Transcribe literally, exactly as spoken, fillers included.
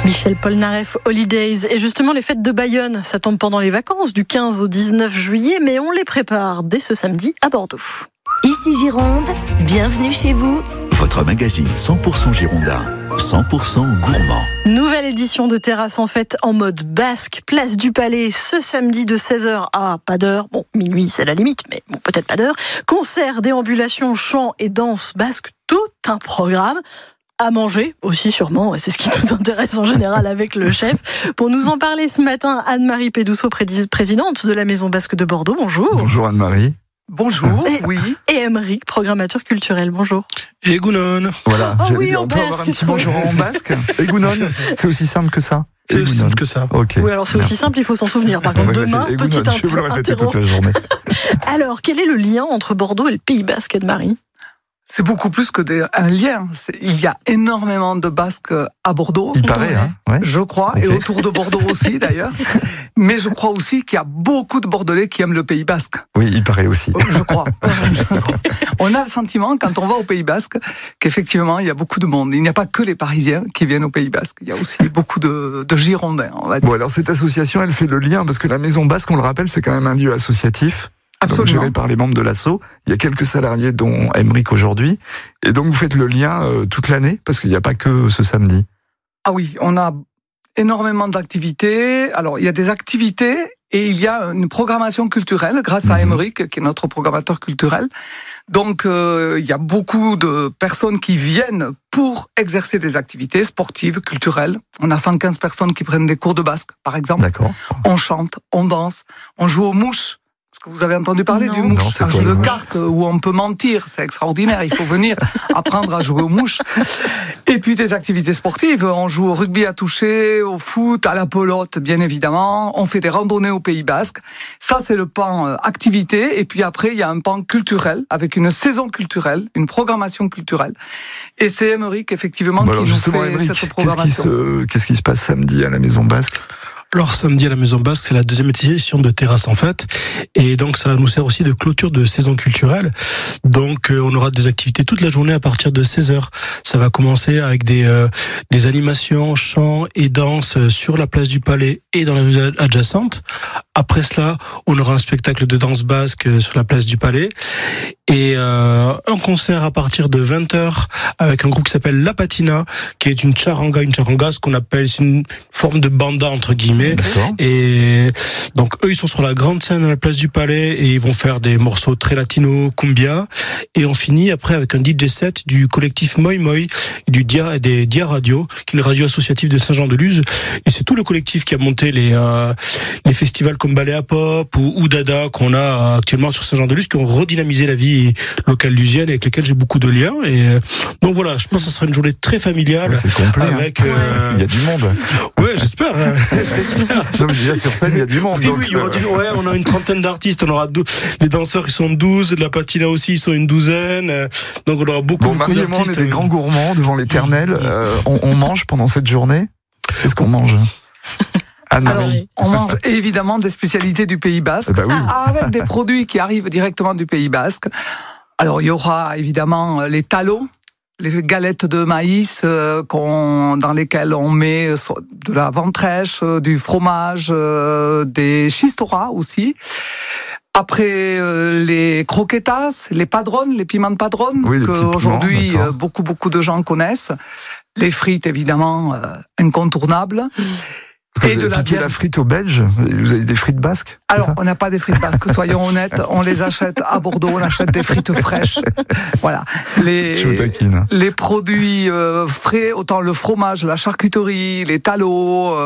Michel Polnareff, Holidays. Et justement, les fêtes de Bayonne, ça tombe pendant les vacances du quinze au dix-neuf juillet, mais on les prépare dès ce samedi à Bordeaux. Ici Gironde, bienvenue chez vous. Votre magazine cent pour cent girondin, cent pour cent gourmand. Nouvelle édition de Terrasse en fête en mode basque, place du Palais, ce samedi de seize heures à pas d'heure. Bon, minuit, c'est la limite, mais bon, peut-être pas d'heure. Concert, déambulation, chant et danse basque, tout un programme. À manger aussi sûrement, et c'est ce qui nous intéresse en général avec le chef. Pour nous en parler ce matin, Anne-Marie Pédousseau, présidente de la Maison Basque de Bordeaux. Bonjour. Bonjour Anne-Marie. Bonjour, et, oui. Et Aymeric, programmateur culturel, bonjour. Egunon. Voilà, oh j'allais oui, dire, on peut avoir un petit bonjour en basque. Egunon, c'est aussi simple que ça. C'est aussi simple que ça. Okay. Oui, alors c'est aussi simple, il faut s'en souvenir. Par contre, demain, petit interro. Je vais vous le répéter toute la journée. Alors, quel est le lien entre Bordeaux et le Pays Basque, Anne-Marie ? C'est beaucoup plus que des, un lien. C'est, il y a énormément de Basques à Bordeaux. Il paraît, hein ouais. Je crois, okay. Et autour de Bordeaux aussi d'ailleurs. Mais je crois aussi qu'il y a beaucoup de Bordelais qui aiment le Pays Basque. Oui, il paraît aussi. Je crois. On a le sentiment, quand on va au Pays Basque, qu'effectivement, il y a beaucoup de monde. Il n'y a pas que les Parisiens qui viennent au Pays Basque. Il y a aussi beaucoup de, de Girondins, on va dire. Bon, alors cette association, elle fait le lien, parce que la Maison Basque, on le rappelle, c'est quand même un lieu associatif. Donc, géré par les membres de l'asso. Il y a quelques salariés, dont Aymeric aujourd'hui. Et donc, vous faites le lien euh, toute l'année, parce qu'il n'y a pas que ce samedi. Ah oui, on a énormément d'activités. Alors, il y a des activités et il y a une programmation culturelle, grâce à Aymeric, qui est notre programmateur culturel. Donc, euh, il y a beaucoup de personnes qui viennent pour exercer des activités sportives, culturelles. On a cent quinze personnes qui prennent des cours de basque, par exemple. D'accord. On chante, on danse, on joue aux mouches. Vous avez entendu parler non. du mouche, non, un jeu de cartes où on peut mentir, c'est extraordinaire, il faut venir apprendre à jouer aux mouches. Et puis des activités sportives, on joue au rugby à toucher, au foot, à la pelote bien évidemment, on fait des randonnées au Pays Basque. Ça c'est le pan euh, activité, et puis après il y a un pan culturel, avec une saison culturelle, une programmation culturelle. Et c'est Aymeric effectivement bon, qui nous fait Aymeric, cette programmation. Qu'est-ce qui, se, qu'est-ce qui se passe samedi à la Maison Basque ? Alors samedi à la Maison Basque, c'est la deuxième édition de Terrasse en fête, et donc ça nous sert aussi de clôture de saison culturelle. Donc euh, on aura des activités toute la journée à partir de seize heures. Ça va commencer avec des euh, des animations, chants et danses sur la place du Palais et dans les rues adjacentes. Après cela, on aura un spectacle de danse basque sur la place du Palais et euh, un concert à partir de vingt heures avec un groupe qui s'appelle La Patina, qui est une charanga, une charanga, ce qu'on appelle, c'est une forme de banda entre guillemets. D'accord. Et donc eux ils sont sur la grande scène à la place du Palais et ils vont faire des morceaux très latino, cumbia, et on finit après avec un D J set du collectif Moi Moi du Dia, des Dia Radio, qui est une radio associative de Saint-Jean-de-Luz, et c'est tout le collectif qui a monté les euh, les festivals comme Baléa Pop ou, ou Dada qu'on a actuellement sur Saint-Jean-de-Luz, qui ont redynamisé la vie locale lusienne, avec lesquels j'ai beaucoup de liens. Et euh, donc voilà, je pense que ça sera une journée très familiale. Ouais, c'est complet, avec hein. euh... il y a du monde. Ouais, j'espère. Hein. Non, mais déjà sur scène, il y a du monde. Oui, donc, oui, il y aura euh... du... ouais, on a une trentaine d'artistes. On aura deux... les danseurs, ils sont douze, de la patina aussi, ils sont une douzaine. Donc on aura beaucoup, bon, beaucoup Marie d'artistes. Et moi, on est des grands gourmands devant l'Éternel. Euh, on, on mange pendant cette journée. Qu'est-ce qu'on mange? Alors, on mange évidemment des spécialités du Pays Basque, bah oui. avec des produits qui arrivent directement du Pays Basque. Alors, il y aura évidemment les talos, les galettes de maïs euh, qu'on, dans lesquelles on met de la ventrèche, euh, du fromage, euh, des chistoras aussi. Après, euh, les croquetas, les padrones, les piments de padrone, oui, qu'aujourd'hui euh, beaucoup, beaucoup de gens connaissent. Les frites, évidemment, euh, incontournables. Vous et de la piquez bière. La frite aux Belges. Vous avez des frites basques? Alors, on n'a pas des frites basques, soyons honnêtes. On les achète à Bordeaux, on achète des frites fraîches. Voilà. Les, Je vous taquine. les produits euh, frais, autant le fromage, la charcuterie, les talos, euh,